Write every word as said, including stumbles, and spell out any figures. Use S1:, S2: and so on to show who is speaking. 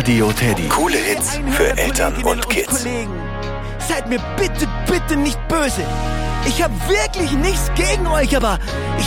S1: Radio Teddy. Coole Hits für Eltern und Kids.
S2: Kollegen, seid mir bitte, bitte nicht böse. Ich habe wirklich nichts gegen euch, aber ich